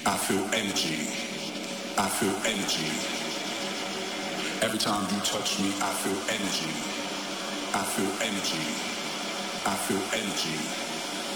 I feel energy. I feel energy. Every time you touch me, I feel energy. I feel energy. I feel energy.